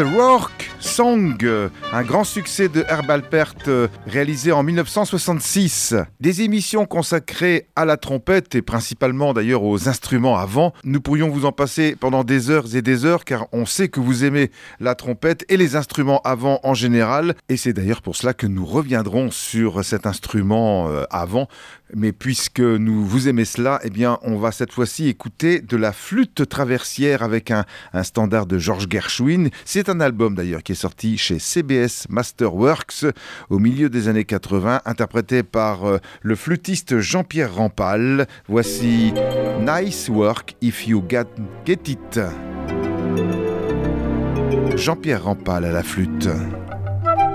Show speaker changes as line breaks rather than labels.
Rourke Song, un grand succès de Herb Alpert réalisé en 1966. Des émissions consacrées à la trompette et principalement d'ailleurs aux instruments à vent. Nous pourrions vous en passer pendant des heures et des heures car on sait que vous aimez la trompette et les instruments à vent en général. Et c'est d'ailleurs pour cela que nous reviendrons sur cet instrument à vent. Mais puisque vous aimez cela, eh bien, on va cette fois-ci écouter de la flûte traversière avec un standard de George Gershwin. C'est un album d'ailleurs qui est sorti chez CBS Masterworks au milieu des années 80, interprété par le flûtiste Jean-Pierre Rampal. Voici Nice Work If You Get It. Jean-Pierre Rampal à la flûte.